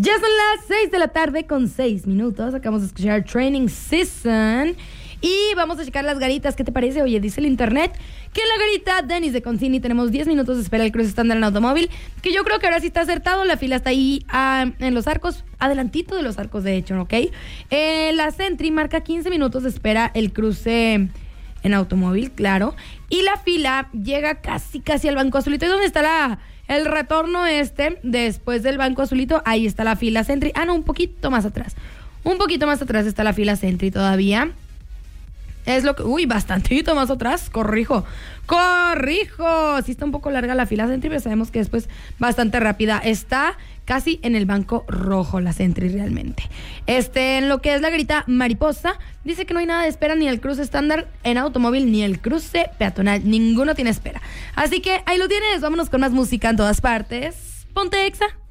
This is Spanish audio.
Ya son las 6 de la tarde con 6 minutos. Acabamos de escuchar Training Season. Y vamos a checar las garitas. ¿Qué te parece? Oye, dice el internet que en la garita Dennis de Concini tenemos 10 minutos de espera el cruce estándar en automóvil. Que yo creo que ahora sí está acertado. La fila está ahí en los arcos, adelantito de los arcos, de hecho, ¿ok? La Sentry marca 15 minutos de espera el cruce en automóvil, claro. Y la fila llega casi al Banco Azulito. ¿Y dónde está el retorno después del Banco Azulito? Ahí está la fila Sentry. No, un poquito más atrás. Un poquito más atrás está la fila Sentry todavía. Es lo que... Uy, bastantito más atrás. Corrijo. Sí está un poco larga la fila Sentry, pero sabemos que después bastante rápida. Está casi en el banco rojo la Sentry realmente. En lo que es la garita Mariposa, dice que no hay nada de espera, ni el cruce estándar en automóvil, ni el cruce peatonal. Ninguno tiene espera. Así que ahí lo tienes. Vámonos con más música en todas partes. Ponte Exa.